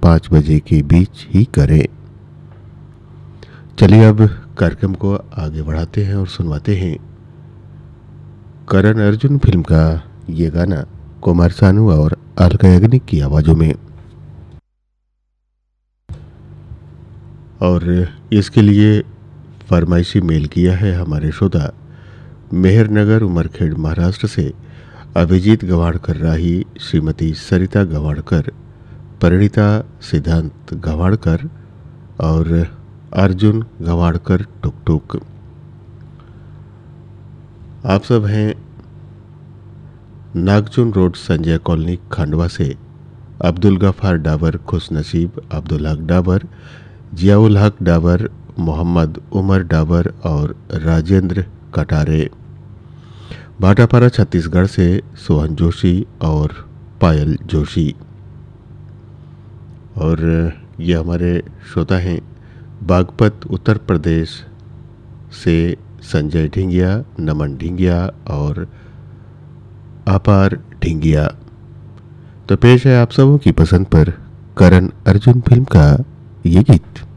5 बजे के बीच ही करें। चलिए अब कार्यक्रम को आगे बढ़ाते हैं और सुनवाते हैं करण अर्जुन फिल्म का ये गाना कुमार सानू और अलका याग्निक की आवाज़ों में। और इसके लिए फरमाइशी मेल किया है हमारे श्रोता मेहरनगर उमरखेड़ महाराष्ट्र से अभिजीत गवाड़कर राही, श्रीमती सरिता गवाड़कर, परिणीता सिद्धांत गवाड़कर और अर्जुन गवाड़कर टुक टुक। आप सब हैं नागचुन रोड संजय कॉलोनी खंडवा से अब्दुल गफ्फार डाबर, खुश नसीब, अब्दुल हक डाबर, जियाउल हक डाबर, मोहम्मद उमर डाबर और राजेंद्र कटारे। भाटापारा छत्तीसगढ़ से सोहन जोशी और पायल जोशी। और ये हमारे श्रोता हैं बागपत उत्तर प्रदेश से संजय ढिंगिया, नमन ढिंगिया और अपार ढिंगिया। तो पेश है आप सबों की पसंद पर करण अर्जुन फिल्म का ये गीत।